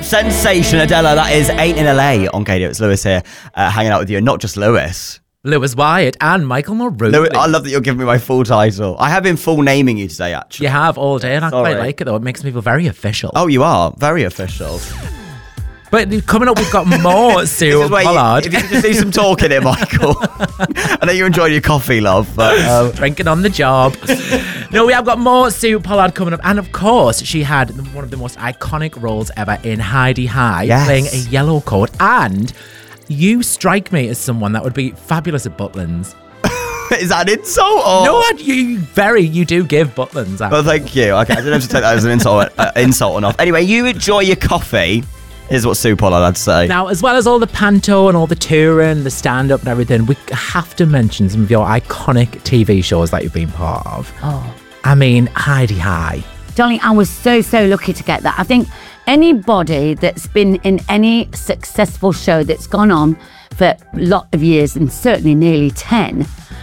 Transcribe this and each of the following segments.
Sensation, Adela, that is Ain't in LA on KDO. It's Lewis here, hanging out with you, and not just Lewis. Lewis Wyatt and Michael Maroon. I love that you're giving me my full title. I have been full naming you today, actually. You have all day, and I quite like it, though. It makes me feel very official. Oh, you are? Very official. But coming up, we've got more Sue Pollard. If you could just do some talking here, Michael. I know you enjoyed your coffee, love. But, drinking on the job. No, we have got more Sue Pollard coming up. And of course, she had one of the most iconic roles ever in Heidi High, playing a yellow coat. And you strike me as someone that would be fabulous at Butlins. Is that an insult? Or? No, you do give Butlins. Well, thank you. Okay, I don't have to take that as an insult or not. Anyway, you enjoy your coffee. Is what Sue Pollard had to say. Now, as well as all the panto and all the touring, the stand-up and everything, we have to mention some of your iconic TV shows that you've been part of. Oh. I mean, Heidi High. Darling, I was so lucky to get that. I think anybody that's been in any successful show that's gone on for a lot of years, and certainly nearly 10,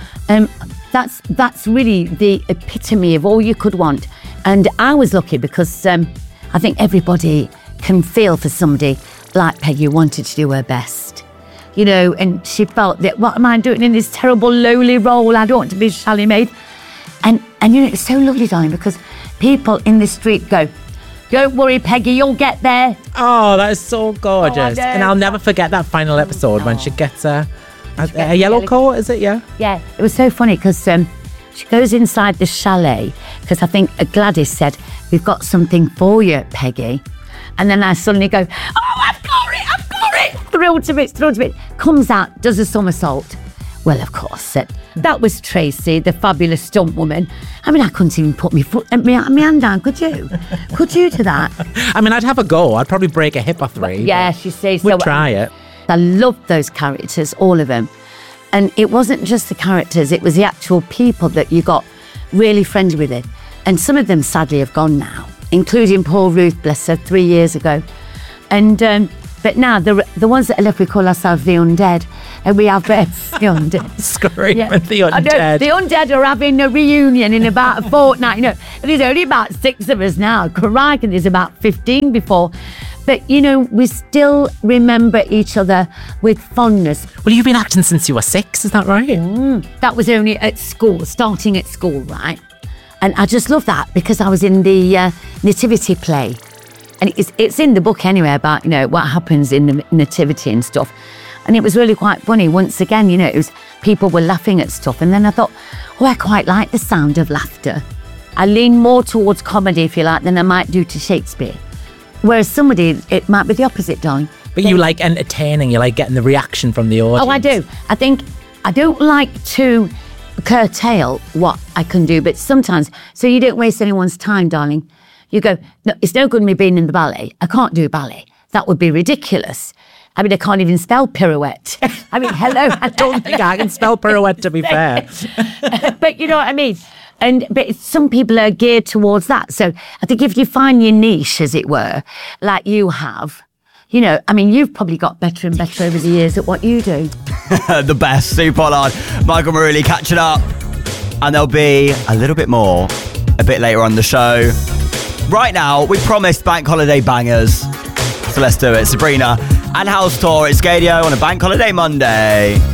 that's really the epitome of all you could want. And I was lucky because I think everybody can feel for somebody like Peggy who wanted to do her best, you know, and she felt that, what am I doing in this terrible lowly role? I don't want to be Sally Maid. And you know, it's so lovely, darling, because people in the street go, don't worry, Peggy, you'll get there. Oh, that is so gorgeous. And I'll never forget that final episode when she gets a yellow coat, is it? Yeah. It was so funny because she goes inside the chalet because I think Gladys said, we've got something for you, Peggy. And then I suddenly go, oh, I've got it. Thrilled to bits. Comes out, does a somersault. Well, of course, that was Tracy, the fabulous stunt woman. I mean, I couldn't even put my hand down, could you? Could you do that? I mean, I'd have a go. I'd probably break a hip or three. Yeah, she says. We'd try it. I loved those characters, all of them. And it wasn't just the characters, it was the actual people that you got really friendly with it. And some of them sadly have gone now, including Paul Ruth, bless her, 3 years ago. And but now the ones that are left, we call ourselves the undead, and we have the undead. Screaming, yeah. The undead. The undead are having a reunion in about a fortnight. You know, there's only about 6 of us now. Crikey, there's about 15 before. But, you know, we still remember each other with fondness. Well, you've been acting since you were 6, is that right? That was only at school, starting at school, right? And I just love that because I was in the nativity play. And it's in the book anyway about, you know, what happens in the nativity and stuff. And it was really quite funny. Once again, you know, it was people were laughing at stuff. And then I thought, I quite like the sound of laughter. I lean more towards comedy, if you like, than I might do to Shakespeare. Whereas somebody, it might be the opposite, darling. But you like entertaining, you like getting the reaction from the audience. Oh, I do. I think I don't like to curtail what I can do, but sometimes, so you don't waste anyone's time, darling. You go, no, it's no good me being in the ballet. I can't do ballet. That would be ridiculous. I mean, I can't even spell pirouette. I mean, hello. I don't think I can spell pirouette, to be fair. But you know what I mean? But some people are geared towards that. So I think if you find your niche, as it were, like you have, you know, I mean, you've probably got better and better over the years at what you do. The best. Sue Pollard, Michael Maruli catching up. And there'll be a little bit more a bit later on the show. Right now, we promised bank holiday bangers. So let's do it. Sabrina and House Tour. It's KDO on a bank holiday Monday.